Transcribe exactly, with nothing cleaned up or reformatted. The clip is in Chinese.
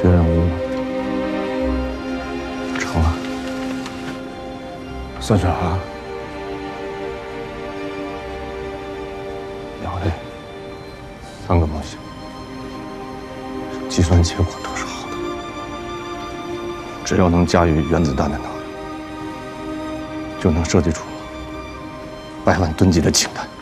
学任务成了， 算啥啊？ 两位，三个梦想，计算结果都是好的，只要能驾驭原子弹的能力，就能设计出百万吨级的氢弹。